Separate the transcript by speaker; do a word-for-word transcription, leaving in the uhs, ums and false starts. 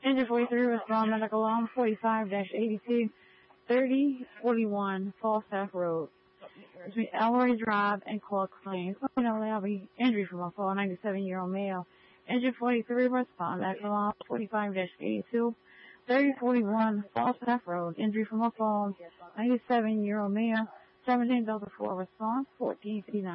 Speaker 1: Engine forty-three, respond medical alarm forty-five dash eighty-two, thirty forty-one Falstaff Road. Between Elroy Drive and Clark Lane. Let know there'll be injury from a fall ninety-seven-year-old male. Engine forty-three, respond medical alarm forty-five dash eighty-two, thirty forty-one Falstaff Road. Injury from a fall ninety-seven-year-old male. seventeen Delta four response fourteen fifty-nine.